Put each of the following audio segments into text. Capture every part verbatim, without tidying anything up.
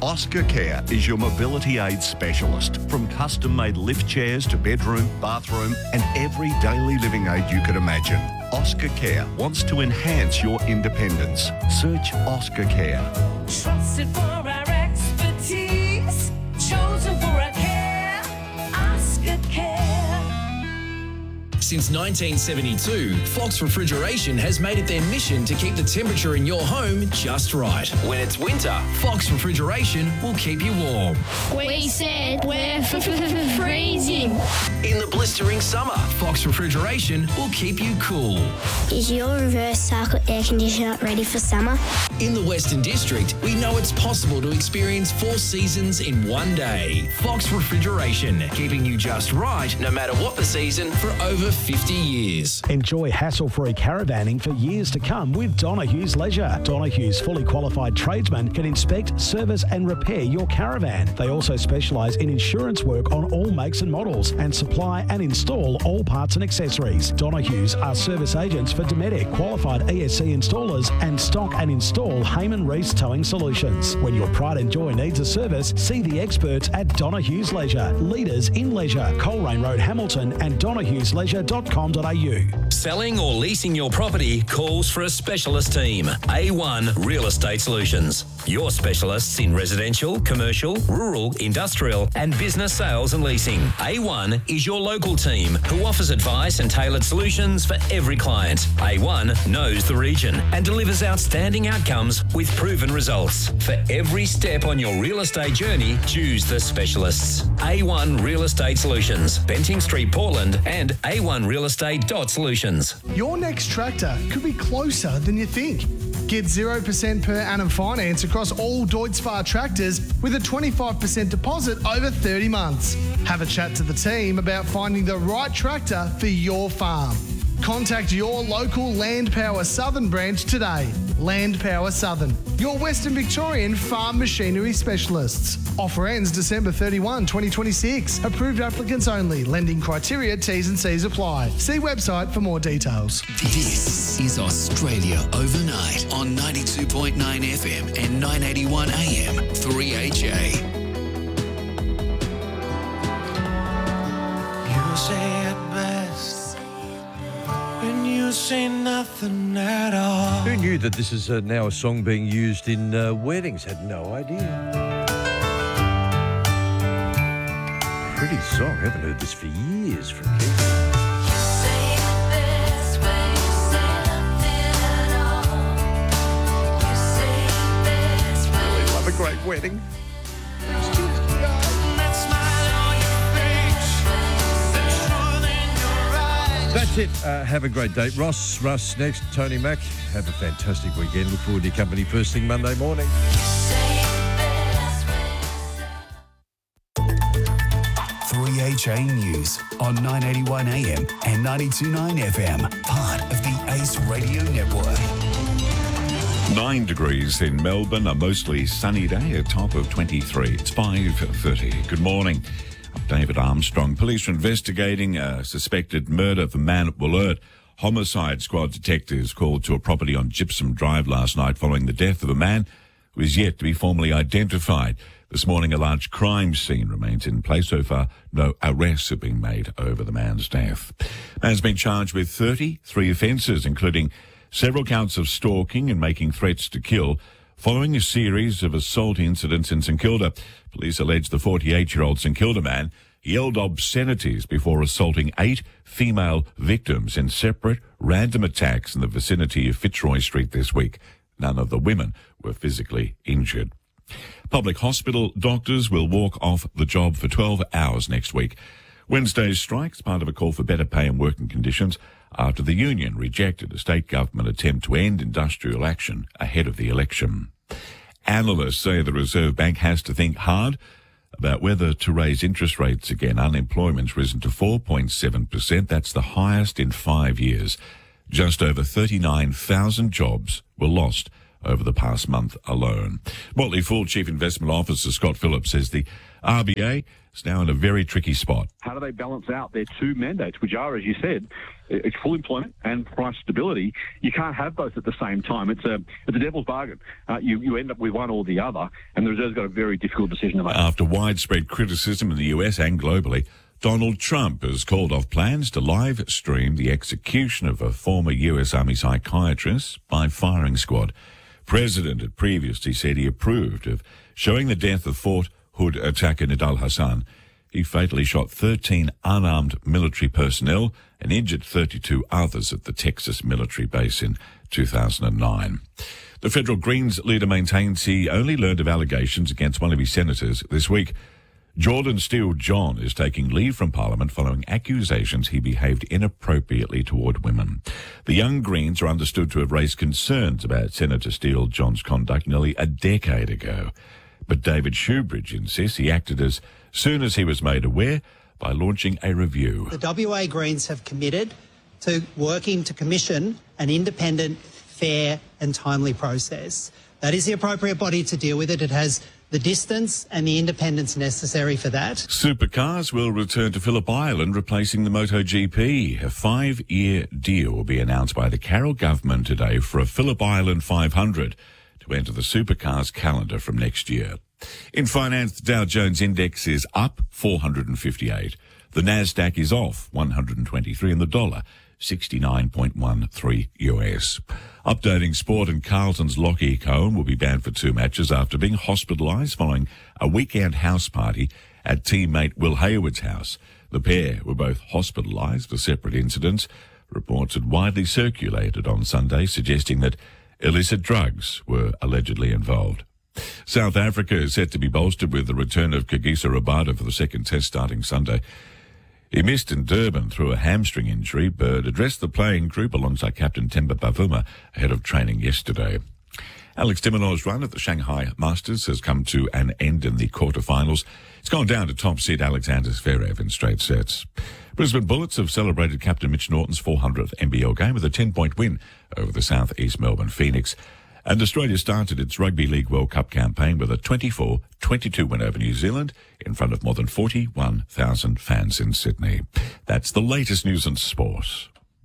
Oscar Care is your mobility aid specialist. From custom-made lift chairs to bedroom, bathroom and every daily living aid you could imagine. Oscar Care wants to enhance your independence. Search Oscar Care. Trusted for our expertise, chosen for our care, Oscar Care. Since nineteen seventy-two, Fox Refrigeration has made it their mission to keep the temperature in your home just right. When it's winter, Fox Refrigeration will keep you warm. We said we're freezing. In the blistering summer, Fox Refrigeration will keep you cool. Is your reverse cycle air conditioner ready for summer? In the Western District, we know it's possible to experience four seasons in one day. Fox Refrigeration, keeping you just right no matter what the season for over fifty years. Enjoy hassle-free caravanning for years to come with Donohue's Leisure. Donohue's fully qualified tradesmen can inspect, service and repair your caravan. They also specialise in insurance work on all makes and models and supply and install all parts and accessories. Donohue's are service agents for Dometic, qualified E S C installers and stock and install Heyman Reese Towing Solutions. When your pride and joy needs a service, see the experts at Donohue's Leisure. Leaders in leisure. Coleraine Road, Hamilton and donohues leisure dot com dot a u. Selling or leasing your property calls for a specialist team. A one Real Estate Solutions. Your specialists in residential, commercial, rural, industrial and business sales and leasing. A one is your local team who offers advice and tailored solutions for every client. A one knows the region and delivers outstanding outcomes with proven results. For every step on your real estate journey, choose the specialists. A one Real Estate Solutions, Benting Street, Portland and a one real estate dot solutions. Your next tractor could be closer than you think. Get zero percent per annum finance across all Deutz-Fahr tractors with a twenty-five percent deposit over thirty months. Have a chat to the team about finding the right tractor for your farm. Contact your local Land Power Southern branch today. Land Power Southern, your Western Victorian farm machinery specialists. Offer ends December thirty-first, twenty twenty-six. Approved applicants only. Lending criteria, T's and C's apply. See website for more details. This is Australia Overnight on ninety-two point nine F M and nine eighty-one A M three H A. You say it best when you say nothing at all. Who knew that this is uh, now a song being used in uh, weddings? Had no idea. Pretty song. Haven't heard this for years from Keith. Really love a great wedding. That's it. Uh, have a great day. Ross, Russ next. Tony Mack. Have a fantastic weekend. Look forward to your company first thing Monday morning. three H A News on nine eighty-one A M and ninety-two point nine F M. Part of the Ace Radio Network. Nine degrees in Melbourne, a mostly sunny day, a top of twenty-three. It's five thirty. Good morning. I'm David Armstrong. Police are investigating a suspected murder of a man at Wollert. Homicide squad detectives called to a property on Gypsum Drive last night following the death of a man who is yet to be formally identified. This morning, a large crime scene remains in place. So far, no arrests have been made over the man's death. The man's been charged with thirty-three offences, including several counts of stalking and making threats to kill, following a series of assault incidents in St Kilda. Police allege the forty-eight-year-old St Kilda man yelled obscenities before assaulting eight female victims in separate random attacks in the vicinity of Fitzroy Street this week. None of the women were physically injured. Public hospital doctors will walk off the job for twelve hours next week. Wednesday's strike is part of a call for better pay and working conditions after the union rejected a state government attempt to end industrial action ahead of the election. Analysts say the Reserve Bank has to think hard about whether to raise interest rates again. Unemployment's risen to four point seven percent. That's the highest in five years. Just over thirty-nine thousand jobs were lost over the past month alone. Motley Fool Chief Investment Officer Scott Phillips says the R B A is now in a very tricky spot. How do they balance out their two mandates, which are, as you said, it's full employment and price stability? You can't have both at the same time. It's a it's a devil's bargain. Uh, you, you end up with one or the other, and the Reserve's got a very difficult decision to make. After widespread criticism in the U S and globally, Donald Trump has called off plans to live stream the execution of a former U S Army psychiatrist by firing squad. President had previously said he approved of showing the death of Fort Hood attacker Nidal Hassan. He fatally shot thirteen unarmed military personnel and injured thirty-two others at the Texas military base in two thousand nine. The federal Greens leader maintains he only learned of allegations against one of his senators this week. Jordan Steele John is taking leave from Parliament following accusations he behaved inappropriately toward women. The Young Greens are understood to have raised concerns about Senator Steele John's conduct nearly a decade ago. But David Shoebridge insists he acted as soon as he was made aware by launching a review. The W A Greens have committed to working to commission an independent, fair and timely process. That is the appropriate body to deal with it. It has the distance and the independence necessary for that. Supercars will return to Phillip Island, replacing the MotoGP. A five-year deal will be announced by the Carroll government today for a Phillip Island five hundred to enter the Supercars calendar from next year. In finance, the Dow Jones Index is up four hundred fifty-eight. The Nasdaq is off one hundred twenty-three, and the dollar sixty-nine point one three U S. Updating sport, and Carlton's Lockie Cohen will be banned for two matches after being hospitalised following a weekend house party at teammate Will Hayward's house. The pair were both hospitalised for separate incidents. Reports had widely circulated on Sunday suggesting that illicit drugs were allegedly involved. South Africa is set to be bolstered with the return of Kagiso Rabada for the second test starting Sunday. He missed in Durban through a hamstring injury, but addressed the playing group alongside captain Temba Bavuma ahead of training yesterday. Alex de Minaur's run at the Shanghai Masters has come to an end in the quarterfinals. It's gone down to top seed Alexander Zverev in straight sets. Brisbane Bullets have celebrated captain Mitch Norton's four hundredth N B L game with a ten-point win over the South East Melbourne Phoenix. And Australia started its Rugby League World Cup campaign with a twenty-four twenty-two win over New Zealand in front of more than forty-one thousand fans in Sydney. That's the latest news and sport.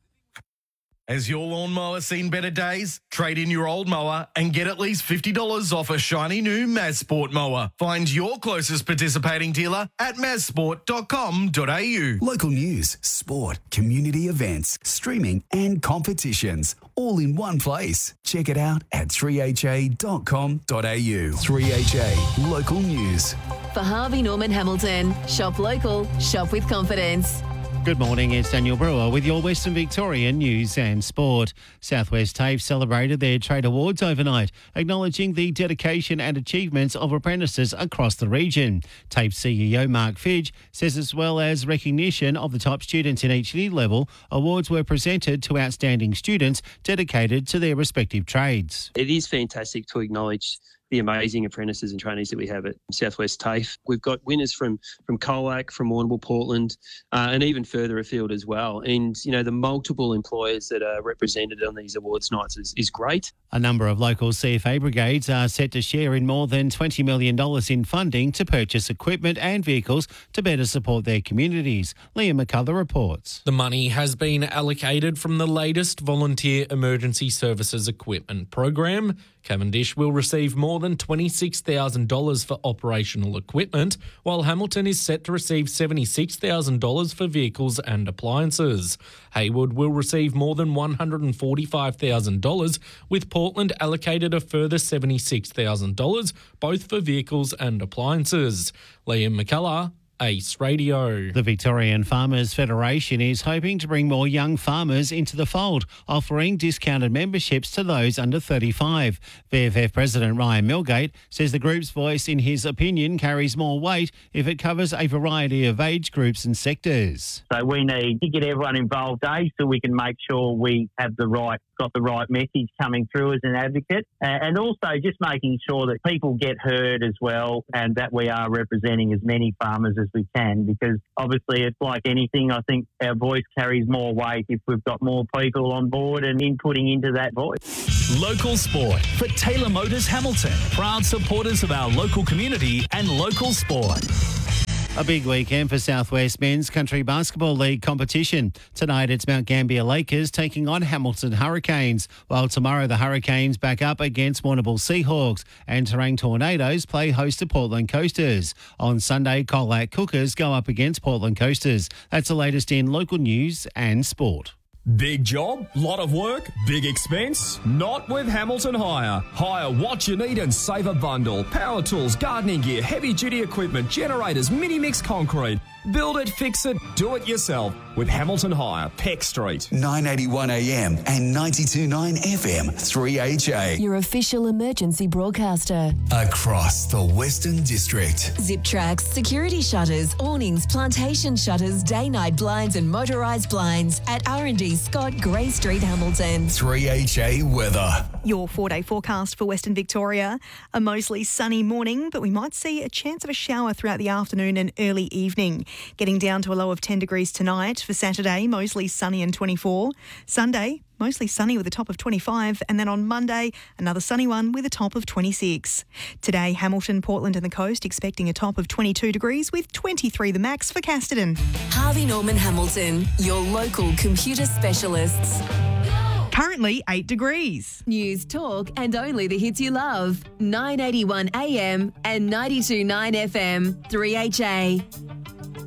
Has your lawnmower seen better days? Trade in your old mower and get at least fifty dollars off a shiny new Mazsport mower. Find your closest participating dealer at mazsport dot com dot a u. Local news, sport, community events, streaming and competitions, all in one place. Check it out at three h a dot com dot a u. three H A, local news. For Harvey Norman Hamilton, shop local, shop with confidence. Good morning, it's Daniel Brewer with your Western Victorian news and sport. Southwest TAFE celebrated their trade awards overnight, acknowledging the dedication and achievements of apprentices across the region. TAFE C E O Mark Fidge says as well as recognition of the top students in each year level, awards were presented to outstanding students dedicated to their respective trades. It is fantastic to acknowledge the amazing apprentices and trainees that we have at Southwest TAFE. We've got winners from from Colac, from Warrnambool, Portland, uh, and even further afield as well. And, you know, the multiple employers that are represented on these awards nights is, is great. A number of local C F A brigades are set to share in more than twenty million dollars in funding to purchase equipment and vehicles to better support their communities. Liam McCullough reports. The money has been allocated from the latest Volunteer Emergency Services Equipment program. Cavendish will receive more than twenty-six thousand dollars for operational equipment, while Hamilton is set to receive seventy-six thousand dollars for vehicles and appliances. Hayward will receive more than one hundred forty-five thousand dollars, with Portland allocated a further seventy-six thousand dollars, both for vehicles and appliances. Liam McCullough, Ace Radio. The Victorian Farmers Federation is hoping to bring more young farmers into the fold, offering discounted memberships to those under thirty-five. V F F President Ryan Milgate says the group's voice, in his opinion, carries more weight if it covers a variety of age groups and sectors. So we need to get everyone involved, eh, so we can make sure we have the right, got the right message coming through as an advocate, and also just making sure that people get heard as well, and that we are representing as many farmers as we can, because obviously it's like anything. I think our voice carries more weight if we've got more people on board and inputting into that voice. Local sport for Taylor Motors Hamilton, proud supporters of our local community and local sport. A big weekend for Southwest Men's Country Basketball League competition. Tonight it's Mount Gambier Lakers taking on Hamilton Hurricanes, while tomorrow the Hurricanes back up against Warrnambool Seahawks and Terang Tornadoes play host to Portland Coasters. On Sunday, Colac Cookers go up against Portland Coasters. That's the latest in local news and sport. Big job, lot of work, big expense? Not with Hamilton Hire. Hire what you need and save a bundle. Power tools, gardening gear, heavy duty equipment, generators, mini mix concrete. Build it, fix it, do it yourself with Hamilton Hire, Peck Street. nine eighty-one A M and ninety-two point nine F M, three H A. Your official emergency broadcaster. Across the Western District. Zip tracks, security shutters, awnings, plantation shutters, day-night blinds and motorised blinds at R and D Scott, Grey Street, Hamilton. three H A weather. Your four-day forecast for Western Victoria. A mostly sunny morning, but we might see a chance of a shower throughout the afternoon and early evening. Getting down to a low of ten degrees tonight. For Saturday, mostly sunny and twenty-four. Sunday, mostly sunny with a top of twenty-five. And then on Monday, another sunny one with a top of twenty-six. Today, Hamilton, Portland and the coast expecting a top of twenty-two degrees with twenty-three the max for Casterton. Harvey Norman Hamilton, your local computer specialists. Currently eight degrees. News, talk and only the hits you love. nine eighty-one A M and ninety-two point nine F M, three H A.